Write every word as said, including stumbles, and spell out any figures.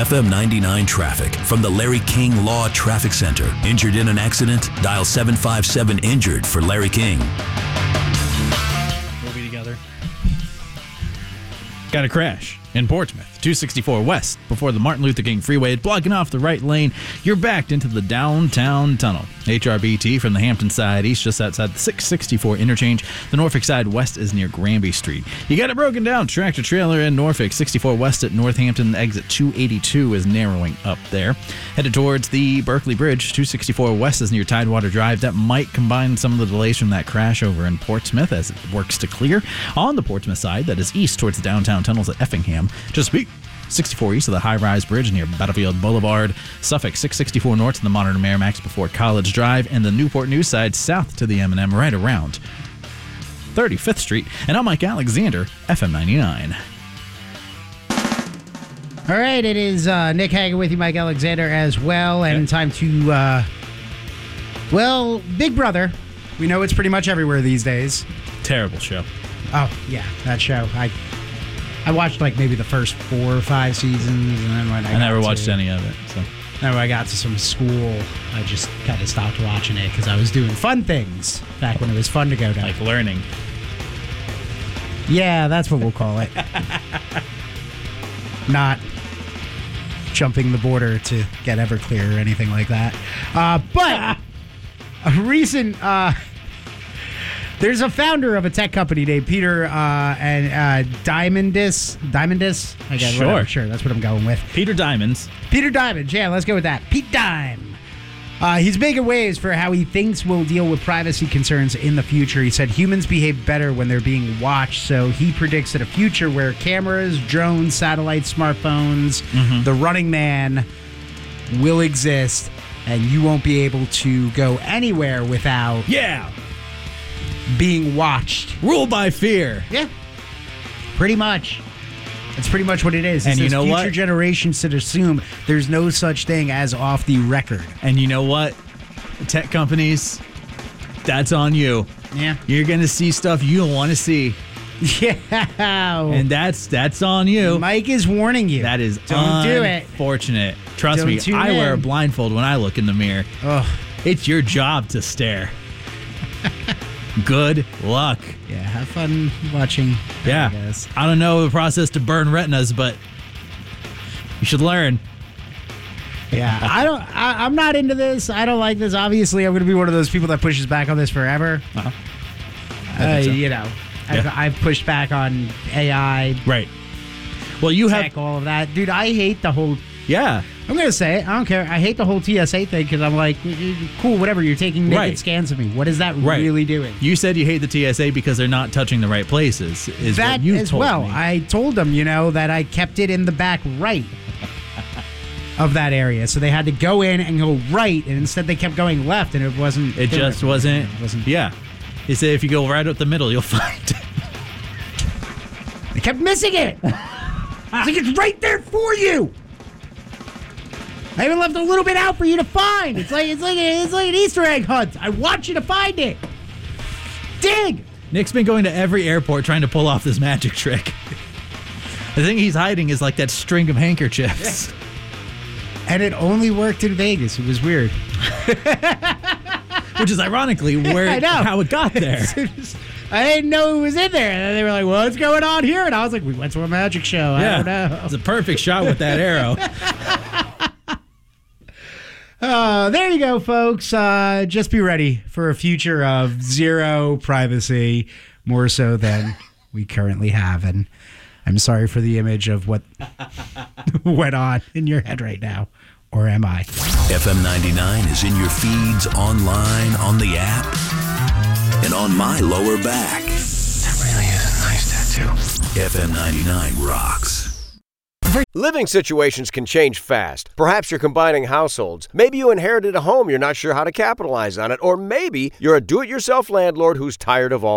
F M ninety-nine traffic from the Larry King Law Traffic Center. Injured in an accident? Dial seven five seven injured for Larry King. We'll be together. Got a crash in Portsmouth, two sixty-four West, before the Martin Luther King Freeway, blocking off the right lane. You're backed into the downtown tunnel. H R B T from the Hampton side east, just outside the six sixty-four interchange. The Norfolk side west is near Granby Street. You got it broken down. Tractor trailer in Norfolk, sixty-four West at Northampton. Exit two eighty-two is narrowing up there. Headed towards the Berkeley Bridge, two sixty-four West is near Tidewater Drive. That might combine some of the delays from that crash over in Portsmouth as it works to clear. On the Portsmouth side, that is east towards the downtown tunnels at Effingham. Just be sixty-four east of the high-rise bridge near Battlefield Boulevard. Suffolk, six sixty-four north to the modern Merrimax before College Drive. And the Newport News side south to the M and M right around thirty-fifth Street. And I'm Mike Alexander, F M ninety-nine. All right, it is uh, Nick Hagan with you, Mike Alexander as well. And Yep. time to, uh, well, Big Brother. We know it's pretty much everywhere these days. Terrible show. Oh, yeah, that show. I I watched like maybe the first four or five seasons, and then when I, I never got watched to, any of it. So then when I got to some school, I just kind of stopped watching it because I was doing fun things back when it was fun to go to. like learning. Yeah, that's what we'll call it. Not jumping the border to get Everclear or anything like that. Uh, but a recent... Uh, There's a founder of a tech company named Peter uh, and uh, Diamandis. Diamandis? I guess, Sure. whatever, sure, that's what I'm going with. Peter Diamonds. Peter Diamond, yeah, let's go with that. Pete Dime. Uh, he's making waves for how he thinks we'll deal with privacy concerns in the future. He said humans behave better when they're being watched, so he predicts that a future where cameras, drones, satellites, smartphones, Mm-hmm. the Running Man will exist, and you won't be able to go anywhere without Yeah. being watched. Rule by fear. Yeah, pretty much. That's pretty much what it is. It And you says know future what? generations should assume there's no such thing as off the record. And you know what? Tech companies, that's on you. Yeah. You're going to see stuff you don't want to see. Yeah. And that's that's on you. Mike is warning you. That is Don't do it. unfortunate. Trust Don't me, tune I wear a in. blindfold when I look in the mirror. Oh, It's your job to stare. Good luck. yeah. Have fun watching. Yeah. I guess. I don't know the process to burn retinas, but you should learn. Yeah. I don't. I, I'm not into this. I don't like this. Obviously, I'm going to be one of those people that pushes back on this forever. Uh-huh. Uh, so. You know, I've, Yeah. I've pushed back on A I, Right. Well, you tech, have. all of that, dude. I hate the whole. Yeah. I'm going to say it. I don't care. I hate the whole T S A thing because I'm like, cool, whatever. You're taking naked Right. scans of me. What is that Right. really doing? You said you hate the T S A because they're not touching the right places. Is That what you as told well. me. I told them, you know, that I kept it in the back right of that area. So they had to go in and go right, and instead they kept going left, and it wasn't. It just doing wasn't. It wasn't. Yeah. They say if you go right up the middle, you'll find it. They kept missing it. It's like it's right there for you. I even left a little bit out for you to find. It's like it's like it's like an Easter egg hunt. I want you to find it. Dig. Nick's been going to every airport trying to pull off this magic trick. The thing he's hiding is like that string of handkerchiefs. And it only worked in Vegas. It was weird. Which is ironically where I know. how it got there. I didn't know it was in there. And then they were like, what's going on here? And I was like, we went to a magic show. I don't know. It's a perfect shot with that arrow. Uh, there you go, folks. Uh, just be ready for a future of zero privacy, more so than we currently have. And I'm sorry for the image of what went on in your head right now. Or am I? F M ninety-nine is in your feeds, online, on the app, and on my lower back. That really is a nice tattoo. F M ninety-nine rocks. Living situations can change fast. Perhaps you're combining households. Maybe you inherited a home you're not sure how to capitalize on it. Or maybe you're a do-it-yourself landlord who's tired of all